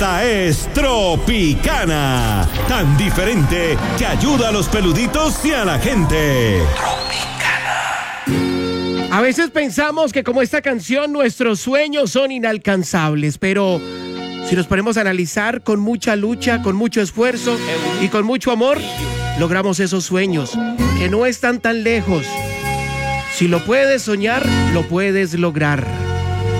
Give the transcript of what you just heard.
Esta es Tropicana, tan diferente que ayuda a los peluditos y a la gente. A veces pensamos que como esta canción nuestros sueños son inalcanzables, pero si nos ponemos a analizar con mucha lucha, con mucho esfuerzo y con mucho amor, logramos esos sueños que no están tan lejos. Si lo puedes soñar, lo puedes lograr.